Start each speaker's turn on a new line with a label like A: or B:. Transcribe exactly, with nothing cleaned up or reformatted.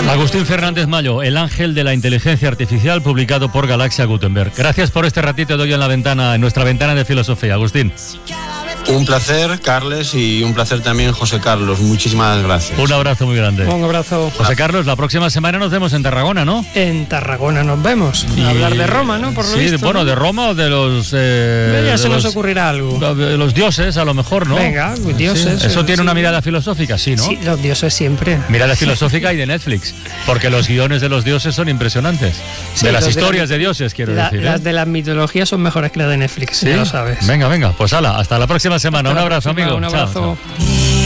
A: Agustín Fernández Mayo, el ángel de la inteligencia artificial, publicado por Galaxia Gutenberg. Gracias por este ratito de hoy en la ventana, en nuestra ventana de filosofía, Agustín.
B: Un placer, Carles, y un placer también, José Carlos. Muchísimas gracias.
A: Un abrazo muy grande.
C: Un abrazo.
A: José Carlos, la próxima semana nos vemos en Tarragona, ¿no?
C: En Tarragona nos vemos.
A: Y...
C: A hablar de Roma, ¿no? Por lo
A: sí,
C: visto,
A: bueno,
C: ¿no?
A: de Roma o de los... Eh,
C: ya
A: de
C: se
A: los,
C: nos ocurrirá algo.
A: De los dioses, a lo mejor, ¿no?
C: Venga, dioses.
A: Sí. ¿Eso tiene
C: sí.
A: una mirada filosófica? Sí, ¿no?
C: Sí, los dioses siempre.
A: Mirada filosófica y de Netflix, porque los guiones de los dioses son impresionantes.
C: Sí,
A: de las historias
C: de, la,
A: de dioses, quiero
C: la,
A: decir. ¿eh?
C: Las de las mitologías son mejores que las de Netflix,
A: ¿Sí?
C: ya lo sabes.
A: Venga, venga, pues hala, hasta la próxima semana.
C: Hasta
A: un abrazo,
C: próxima,
A: amigo.
C: Un abrazo.
A: Chao, chao.